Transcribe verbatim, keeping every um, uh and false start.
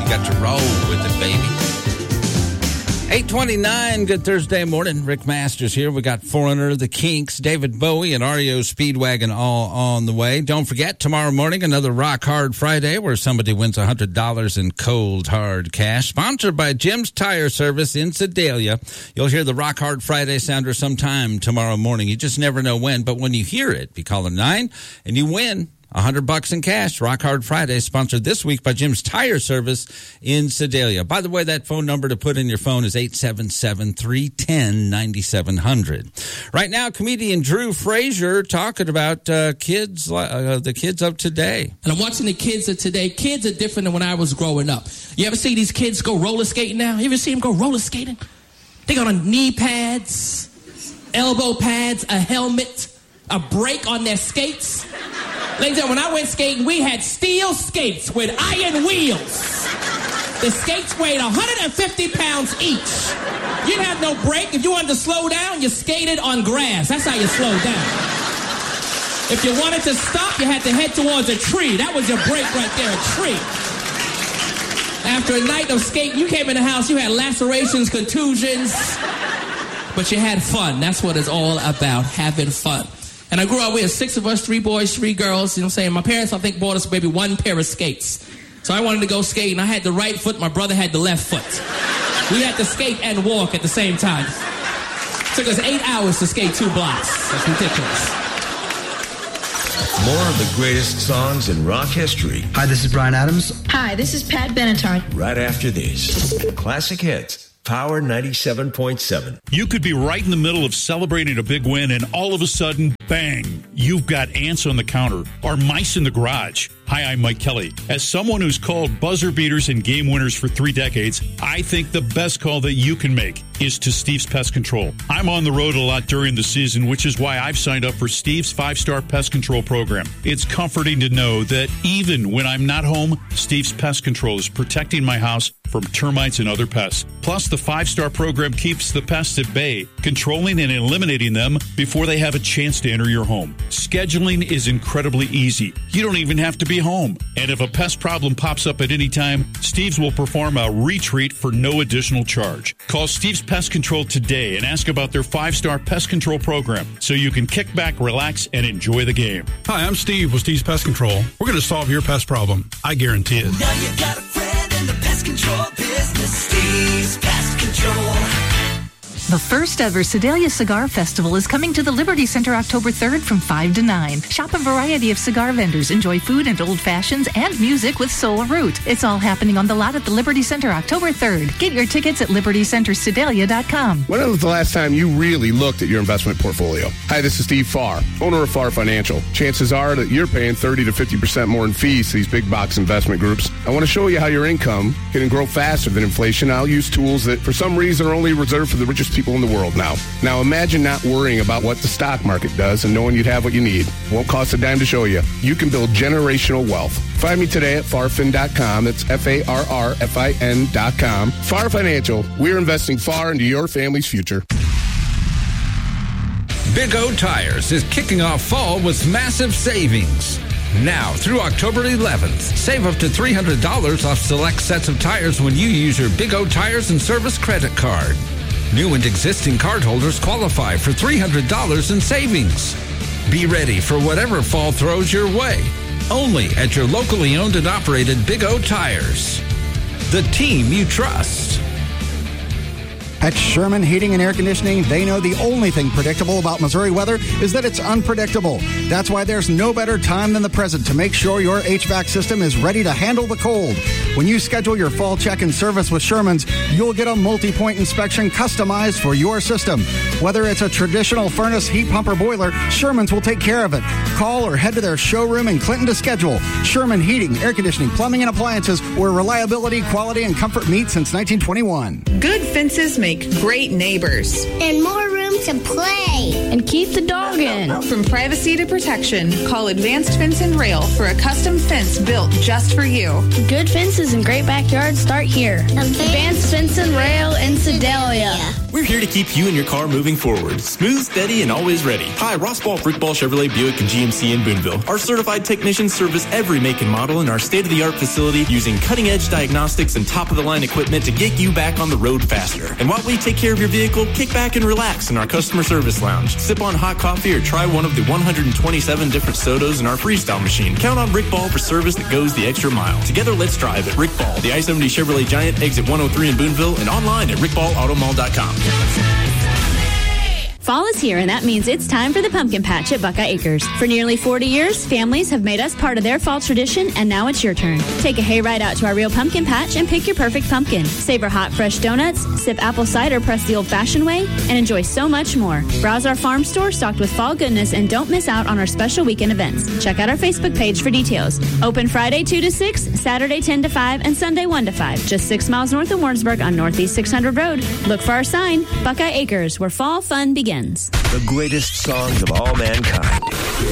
got to roll with it, baby. eight twenty-nine, good Thursday morning. Rick Masters here. We got Foreigner, The Kinks, David Bowie, and R E O Speedwagon all on the way. Don't forget, tomorrow morning, another Rock Hard Friday where somebody wins one hundred dollars in cold, hard cash. Sponsored by Jim's Tire Service in Sedalia. You'll hear the Rock Hard Friday sounder sometime tomorrow morning. You just never know when, but when you hear it, be calling nine and you win one hundred bucks in cash. Rock Hard Friday, sponsored this week by Jim's Tire Service in Sedalia. By the way, that phone number to put in your phone is eight seven seven, three one zero, nine seven zero zero. Right now, comedian Drew Frazier talking about uh, kids, uh, the kids of today. And I'm watching the kids of today. Kids are different than when I was growing up. You ever see these kids go roller skating now? You ever see them go roller skating? They got on knee pads, elbow pads, a helmet, a brake on their skates. Ladies and gentlemen, when I went skating, we had steel skates with iron wheels. The skates weighed one hundred fifty pounds each. You didn't have no brake. If you wanted to slow down, you skated on grass. That's how you slowed down. If you wanted to stop, you had to head towards a tree. That was your brake right there, a tree. After a night of skating, you came in the house, you had lacerations, contusions, but you had fun. That's what it's all about, having fun. And I grew up, we had six of us, three boys, three girls, you know what I'm saying? My parents, I think, bought us maybe one pair of skates. So I wanted to go skating. I had the right foot, my brother had the left foot. We had to skate and walk at the same time. It took us eight hours to skate two blocks. That's ridiculous. More of the greatest songs in rock history. Hi, this is Bryan Adams. Hi, this is Pat Benatar. Right after this, Classic Hits. Power ninety-seven point seven. You could be right in the middle of celebrating a big win, and all of a sudden, bang, you've got ants on the counter or mice in the garage. Hi, I'm Mike Kelly. As someone who's called buzzer beaters and game winners for three decades, I think the best call that you can make is to Steve's Pest Control. I'm on the road a lot during the season, which is why I've signed up for Steve's five-star pest control program. It's comforting to know that even when I'm not home, Steve's Pest Control is protecting my house from termites and other pests. Plus, the five-star program keeps the pests at bay, controlling and eliminating them before they have a chance to enter your home. Scheduling is incredibly easy. You don't even have to be home. And if a pest problem pops up at any time, Steve's will perform a retreat for no additional charge. Call Steve's Pest Control today and ask about their five-star pest control program so you can kick back, relax, and enjoy the game. Hi, I'm Steve with Steve's Pest Control. We're going to solve your pest problem. I guarantee it. Now you got a friend in the pest control business. Steve's Pest Control. The first ever Sedalia Cigar Festival is coming to the Liberty Center October third from five to nine. Shop a variety of cigar vendors, enjoy food and old fashions, and music with Soul Root. It's all happening on the lot at the Liberty Center October third. Get your tickets at liberty center sedalia dot com. When was the last time you really looked at your investment portfolio? Hi, this is Steve Farr, owner of Farr Financial. Chances are that you're paying thirty to fifty percent more in fees to these big box investment groups. I want to show you how your income can grow faster than inflation. I'll use tools that for some reason are only reserved for the richest people in the world now. Now imagine not worrying about what the stock market does and knowing you'd have what you need. It won't cost a dime to show you. You can build generational wealth. Find me today at farfin dot com. That's F A R R F I N dot com. Farr Financial. We're investing far into your family's future. Big O Tires is kicking off fall with massive savings. Now, through October eleventh, save up to three hundred dollars off select sets of tires when you use your Big O Tires and Service credit card. New and existing cardholders qualify for three hundred dollars in savings. Be ready for whatever fall throws your way. Only at your locally owned and operated Big O Tires. The team you trust. At Sherman Heating and Air Conditioning, they know the only thing predictable about Missouri weather is that it's unpredictable. That's why there's no better time than the present to make sure your H V A C system is ready to handle the cold. When you schedule your fall check and service with Sherman's, you'll get a multi-point inspection customized for your system. Whether it's a traditional furnace, heat pump, or boiler, Sherman's will take care of it. Call or head to their showroom in Clinton to schedule. Sherman Heating, Air Conditioning, Plumbing, and Appliances, where reliability, quality, and comfort meet since nineteen twenty-one. Good fences make great neighbors. And more room to play. And keep the dog in. From privacy to protection, call Advanced Fence and Rail for a custom fence built just for you. Good fences and great backyards start here. Advanced, Advanced Fence and Rail in Sedalia. We're here to keep you and your car moving forward. Smooth, steady, and always ready. Hi, Ross Ball, Brick Ball, Chevrolet, Buick, and G M C in Boonville. Our certified technicians service every make and model in our state-of-the-art facility using cutting-edge diagnostics and top-of-the-line equipment to get you back on the road faster. And while we take care of your vehicle, kick back and relax in our customer service lounge. Sip on hot coffee or try one of the one hundred twenty-seven different sodas in our freestyle machine. Count on Rick Ball for service that goes the extra mile. Together, let's drive at Rick Ball, the I seventy Chevrolet Giant, exit one oh three in Boonville, and online at rick ball auto mall dot com. Fall is here, and that means it's time for the pumpkin patch at Buckeye Acres. For nearly forty years, families have made us part of their fall tradition, and now it's your turn. Take a hayride out to our real pumpkin patch and pick your perfect pumpkin. Savor hot, fresh donuts, sip apple cider pressed the old-fashioned way, and enjoy so much more. Browse our farm store stocked with fall goodness, and don't miss out on our special weekend events. Check out our Facebook page for details. Open Friday two to six, Saturday ten to five, and Sunday one to five. Just six miles north of Warrensburg on Northeast six hundred Road. Look for our sign, Buckeye Acres, where fall fun begins. The greatest songs of all mankind.